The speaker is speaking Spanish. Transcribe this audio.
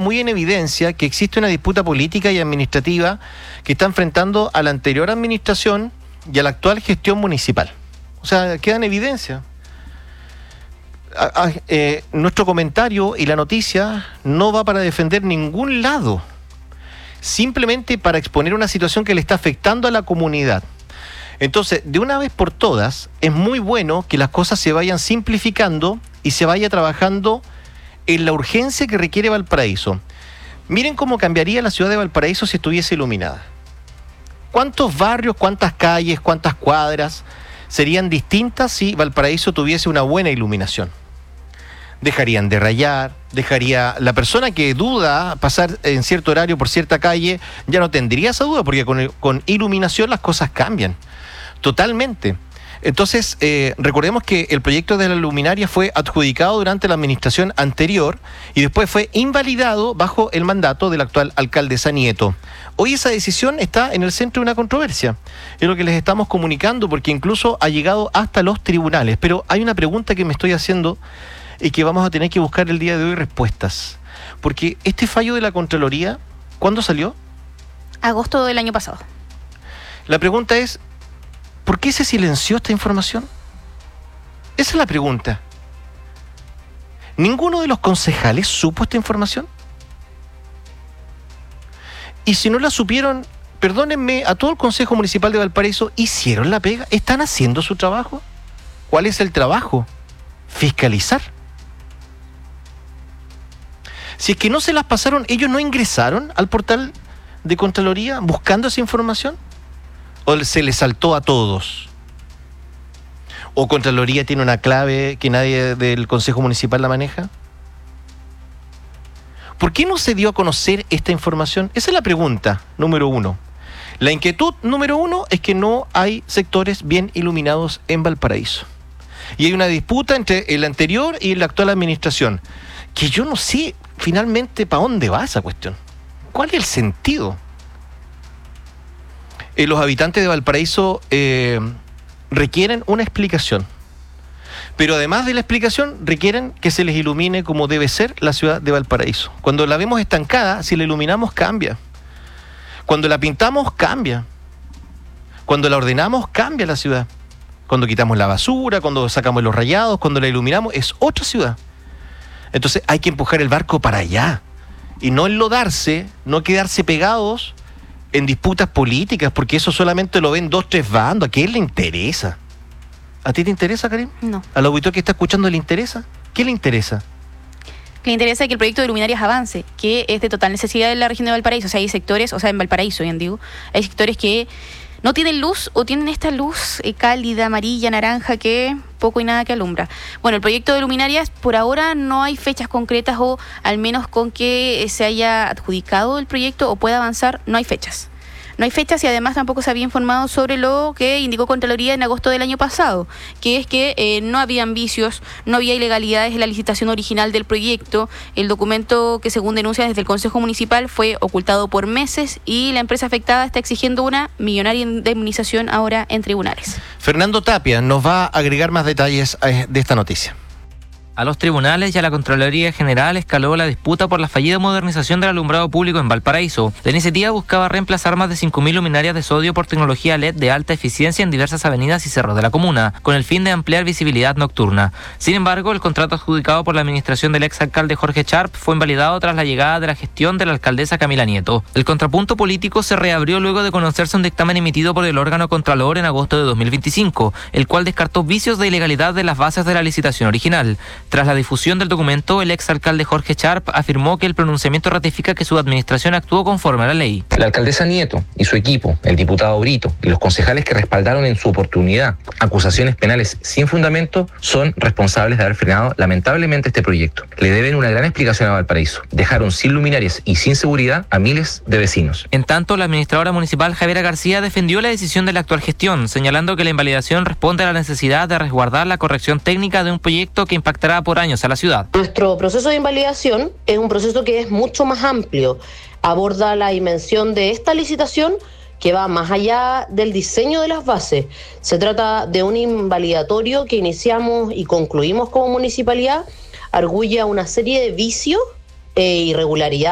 muy en evidencia que existe una disputa política y administrativa que está enfrentando a la anterior administración y a la actual gestión municipal. O sea, queda en evidencia. Nuestro comentario y la noticia no va para defender ningún lado, simplemente para exponer una situación que le está afectando a la comunidad. Entonces, de una vez por todas, es muy bueno que las cosas se vayan simplificando y se vaya trabajando en la urgencia que requiere Valparaíso. Miren cómo cambiaría la ciudad de Valparaíso si estuviese iluminada. ¿Cuántos barrios, cuántas calles, cuántas cuadras serían distintas si Valparaíso tuviese una buena iluminación? Dejarían de rayar, dejaría la persona que duda pasar en cierto horario por cierta calle, ya no tendría esa duda, porque con iluminación las cosas cambian totalmente. Entonces, recordemos que el proyecto de la luminaria fue adjudicado durante la administración anterior y después fue invalidado bajo el mandato de la actual alcaldesa Nieto. Hoy esa decisión está en el centro de una controversia. Es lo que les estamos comunicando, porque incluso ha llegado hasta los tribunales. Pero hay una pregunta que me estoy haciendo y que vamos a tener que buscar el día de hoy respuestas. Porque este fallo de la Contraloría, ¿cuándo salió? Agosto del año pasado. La pregunta es, ¿por qué se silenció esta información? Esa es la pregunta. ¿Ninguno de los concejales supo esta información? Y si no la supieron, perdónenme, a todo el Consejo Municipal de Valparaíso, ¿hicieron la pega? ¿Están haciendo su trabajo? ¿Cuál es el trabajo? Fiscalizar. Si es que no se las pasaron, ¿ellos no ingresaron al portal de Contraloría buscando esa información? ¿O se les saltó a todos? ¿O Contraloría tiene una clave que nadie del Consejo Municipal la maneja? ¿Por qué no se dio a conocer esta información? Esa es la pregunta número uno. La inquietud número uno es que no hay sectores bien iluminados en Valparaíso. Y hay una disputa entre el anterior y la actual administración, que yo no sé finalmente para dónde va esa cuestión. ¿Cuál es el sentido? Los habitantes de Valparaíso requieren una explicación. Pero además de la explicación, requieren que se les ilumine como debe ser la ciudad de Valparaíso. Cuando la vemos estancada, si la iluminamos, cambia. Cuando la pintamos, cambia. Cuando la ordenamos, cambia la ciudad. Cuando quitamos la basura, cuando sacamos los rayados, cuando la iluminamos, es otra ciudad. Entonces hay que empujar el barco para allá. Y no enlodarse, no quedarse pegados en disputas políticas, porque eso solamente lo ven 2, 3 bandos. ¿A quién le interesa? ¿A ti te interesa, Karim? No. ¿Al auditor que está escuchando le interesa? ¿Qué le interesa? Le interesa que el proyecto de luminarias avance, que es de total necesidad en la región de Valparaíso. O sea, hay sectores, o sea, en Valparaíso, bien digo, hay sectores que no tienen luz o tienen esta luz cálida, amarilla, naranja, que poco y nada que alumbra. Bueno, el proyecto de luminarias, por ahora no hay fechas concretas, o al menos con que se haya adjudicado el proyecto o pueda avanzar, no hay fechas. No hay fechas, y además tampoco se había informado sobre lo que indicó Contraloría en agosto del año pasado, que es que no habían vicios, no había ilegalidades en la licitación original del proyecto. El documento, que según denuncian desde el Consejo Municipal, fue ocultado por meses y la empresa afectada está exigiendo una millonaria indemnización ahora en tribunales. Fernando Tapia nos va a agregar más detalles de esta noticia. A los tribunales y a la Contraloría General escaló la disputa por la fallida modernización del alumbrado público en Valparaíso. La iniciativa buscaba reemplazar más de 5.000 luminarias de sodio por tecnología LED de alta eficiencia en diversas avenidas y cerros de la comuna, con el fin de ampliar visibilidad nocturna. Sin embargo, el contrato adjudicado por la administración del exalcalde Jorge Sharp fue invalidado tras la llegada de la gestión de la alcaldesa Camila Nieto. El contrapunto político se reabrió luego de conocerse un dictamen emitido por el órgano Contralor en agosto de 2025, el cual descartó vicios de ilegalidad de las bases de la licitación original. Tras la difusión del documento, el exalcalde Jorge Sharp afirmó que el pronunciamiento ratifica que su administración actuó conforme a la ley. La alcaldesa Nieto y su equipo, el diputado Brito y los concejales que respaldaron en su oportunidad acusaciones penales sin fundamento son responsables de haber frenado lamentablemente este proyecto. Le deben una gran explicación a Valparaíso. Dejaron sin luminarias y sin seguridad a miles de vecinos. En tanto, la administradora municipal Javiera García defendió la decisión de la actual gestión, señalando que la invalidación responde a la necesidad de resguardar la corrección técnica de un proyecto que impactará por años a la ciudad. Nuestro proceso de invalidación es un proceso que es mucho más amplio. Aborda la dimensión de esta licitación, que va más allá del diseño de las bases. Se trata de un invalidatorio que iniciamos y concluimos como municipalidad, arguye una serie de vicios e irregularidades